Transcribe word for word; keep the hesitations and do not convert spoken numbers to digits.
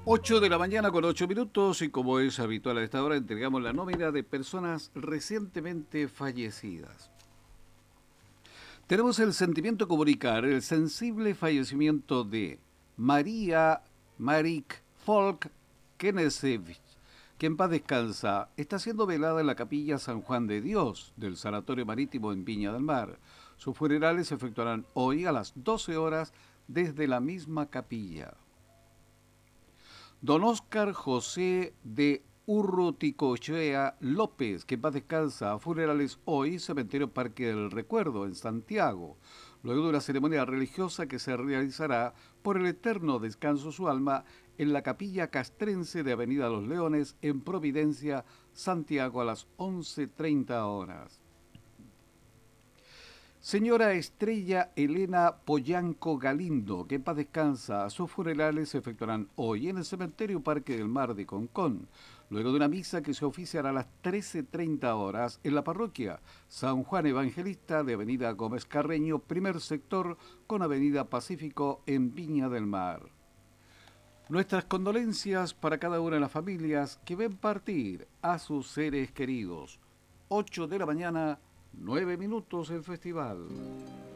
Ocho de la mañana con ocho minutos y como es habitual a esta hora entregamos la nómina de personas recientemente fallecidas. Tenemos el sentimiento de comunicar el sensible fallecimiento de María Marik Folk Kenesevich, que en paz descansa, está siendo velada en la capilla San Juan de Dios del Sanatorio Marítimo en Viña del Mar. Sus funerales se efectuarán hoy a las doce horas desde la misma capilla. Don Oscar José de Urruticochea López, que en paz descansa, funerales hoy, Cementerio Parque del Recuerdo, en Santiago, luego de una ceremonia religiosa que se realizará por el eterno descanso de su alma en la capilla castrense de Avenida Los Leones, en Providencia, Santiago, a las once treinta horas. Señora Estrella Elena Poyanco Galindo, que en paz descansa, sus funerales se efectuarán hoy en el Cementerio Parque del Mar de Concón, luego de una misa que se oficiará a las trece treinta horas en la parroquia San Juan Evangelista de Avenida Gómez Carreño, primer sector, con Avenida Pacífico en Viña del Mar. Nuestras condolencias para cada una de las familias que ven partir a sus seres queridos. Ocho de la mañana, nueve minutos el festival.